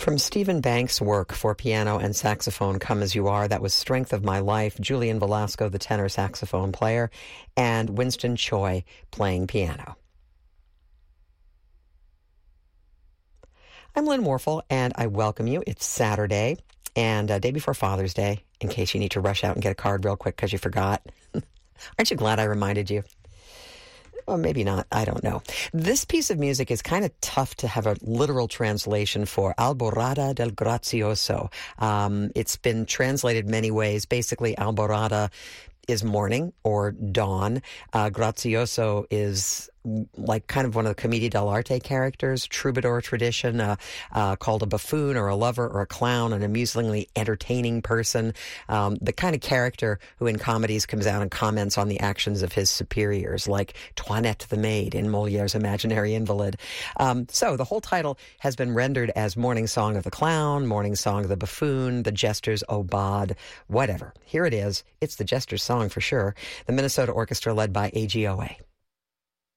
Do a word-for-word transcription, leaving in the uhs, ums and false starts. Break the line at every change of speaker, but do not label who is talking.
From Stephen Banks' work for piano and saxophone, Come As You Are, that was Strength of My Life, Julian Velasco, the tenor saxophone player, and Winston Choi playing piano. I'm Lynn Warfel, and I welcome you. It's Saturday, and uh, day before Father's Day, in case you need to rush out and get a card real quick because you forgot. Aren't you glad I reminded you? Well, maybe not. I don't know. This piece of music is kind of tough to have a literal translation for. Alborada del Grazioso. Um, it's been translated many ways. Basically, Alborada is morning or dawn. Uh, Grazioso is like kind of one of the Commedia dell'arte characters, troubadour tradition, uh, uh, called a buffoon or a lover or a clown, an amusingly entertaining person, um, the kind of character who in comedies comes out and comments on the actions of his superiors, like Toinette the maid in Moliere's Imaginary Invalid. Um, so the whole title has been rendered as Morning Song of the Clown, Morning Song of the Buffoon, The Jester's Aubade, whatever. Here it is. It's the Jester's song for sure. The Minnesota Orchestra led by A G O A.